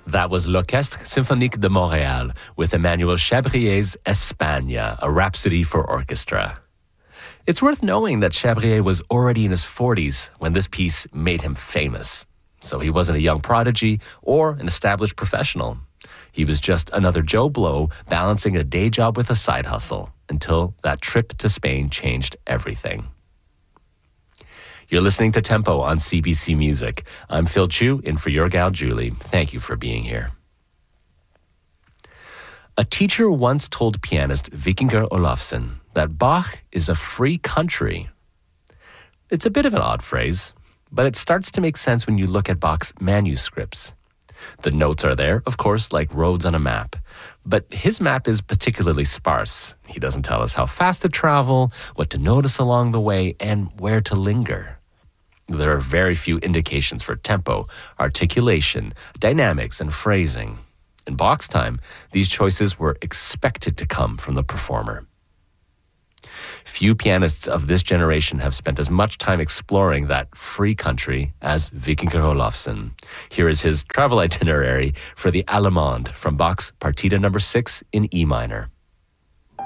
That was L'Orchestre Symphonique de Montréal with Emmanuel Chabrier's Espagne, a rhapsody for orchestra. It's worth knowing that Chabrier was already in his 40s when this piece made him famous. So he wasn't a young prodigy or an established professional. He was just another Joe Blow balancing a day job with a side hustle until that trip to Spain changed everything. You're listening to Tempo on CBC Music. I'm Phil Chu, in for your gal Julie. Thank you for being here. A teacher once told pianist Vikingur Olafsson that Bach is a free country. It's a bit of an odd phrase, but it starts to make sense when you look at Bach's manuscripts. The notes are there, of course, like roads on a map. But his map is particularly sparse. He doesn't tell us how fast to travel, what to notice along the way, and where to linger. There are very few indications for tempo, articulation, dynamics, and phrasing. In Bach's time, these choices were expected to come from the performer. Few pianists of this generation have spent as much time exploring that free country as Vikingur Olafsson. Here is his travel itinerary for the Allemande from Bach's Partita No. 6 in E minor.